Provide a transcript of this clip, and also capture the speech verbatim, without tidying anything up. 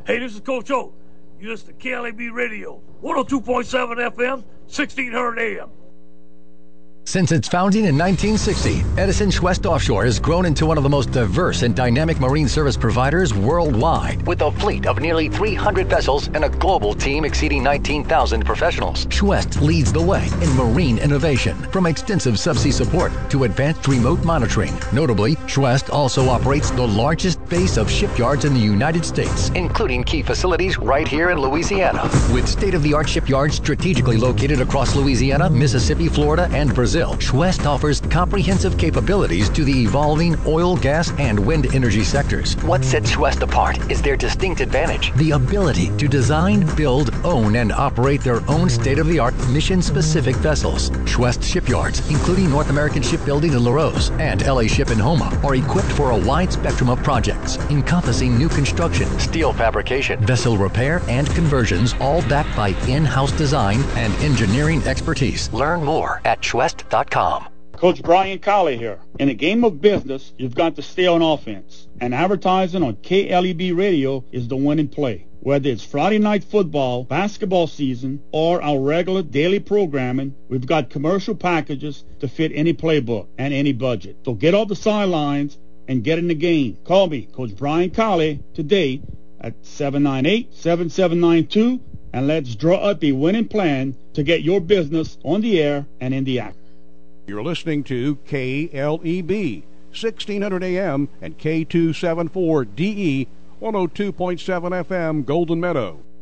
Hey, this is Coach O. You listen to K L A B Radio, one oh two point seven F M, sixteen hundred A M. Since its founding in nineteen sixty, Edison Schwest Offshore has grown into one of the most diverse and dynamic marine service providers worldwide. With a fleet of nearly three hundred vessels and a global team exceeding nineteen thousand professionals, Schwest leads the way in marine innovation, from extensive subsea support to advanced remote monitoring. Notably, Schwest also operates the largest base of shipyards in the United States, including key facilities right here in Louisiana. With state-of-the-art shipyards strategically located across Louisiana, Mississippi, Florida, and Brazil, Schwest offers comprehensive capabilities to the evolving oil, gas, and wind energy sectors. What sets Schwest apart is their distinct advantage: the ability to design, build, own, and operate their own state-of-the-art mission-specific vessels. Schwest shipyards, including North American Shipbuilding in LaRose and L A Ship in Houma, are equipped for a wide spectrum of projects, encompassing new construction, steel fabrication, vessel repair, and conversions, all backed by in-house design and engineering expertise. Learn more at Schwest dot com. Coach Brian Colley here. In a game of business, you've got to stay on offense. And advertising on K L E B Radio is the winning play. Whether it's Friday night football, basketball season, or our regular daily programming, we've got commercial packages to fit any playbook and any budget. So get off the sidelines and get in the game. Call me, Coach Brian Colley, today at seven nine eight, seven seven nine two, and let's draw up a winning plan to get your business on the air and in the act. You're listening to K L E B, sixteen hundred A M and K two seventy-four D E, one oh two point seven F M, Golden Meadow.